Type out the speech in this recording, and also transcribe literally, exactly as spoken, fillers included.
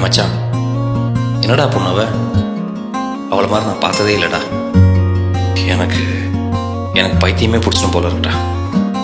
மச்சான், என்னடா பொண்ணு அவ? அவளை மாதிரி நான் பார்த்ததே இல்லைடா. எனக்கு எனக்கு பைத்தியமே பிடிச்சிடும் போல இருக்குடா.